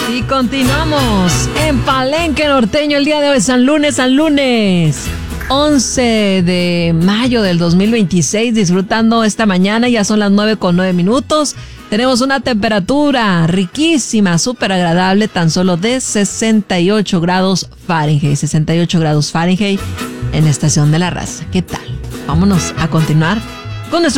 Y continuamos en Palenque Norteño el día de hoy, San Lunes, 11 de mayo del 2026, disfrutando esta mañana, ya son las 9:09. Tenemos una temperatura riquísima, súper agradable, tan solo de 68 grados Fahrenheit en Estación de la Raza. ¿Qué tal? Vámonos a continuar